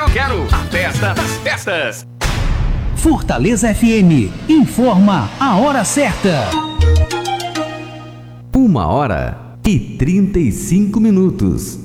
quero. A festa das festas. Fortaleza FM informa a hora certa. 1h35.